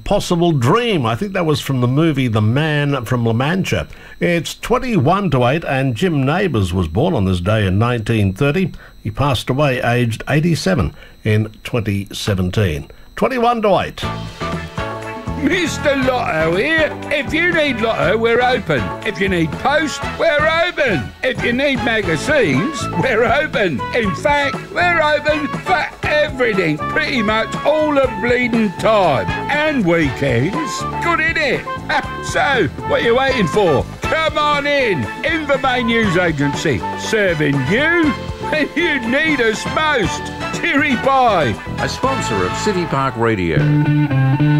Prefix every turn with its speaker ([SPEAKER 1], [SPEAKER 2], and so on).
[SPEAKER 1] Impossible Dream. I think that was from the movie The Man from La Mancha. It's 21 to 8, and Jim Nabors was born on this day in 1930. He passed away aged 87 in 2017. 21 to 8.
[SPEAKER 2] Mr. Lotto here. If you need Lotto, we're open. If you need post, we're open. If you need magazines, we're open. In fact, we're open for everything, pretty much all the bleeding time. And weekends. Good, innit? So, what are you waiting for? Come on in. Invermain News Agency. Serving you when you need us most. Cheery pie.
[SPEAKER 3] A sponsor of City Park Radio.